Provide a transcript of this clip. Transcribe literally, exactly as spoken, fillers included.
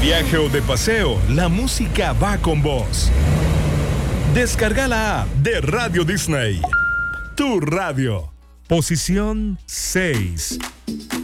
viaje o de paseo, la música va con vos. Descarga la app de Radio Disney. Tu radio. Posición seis.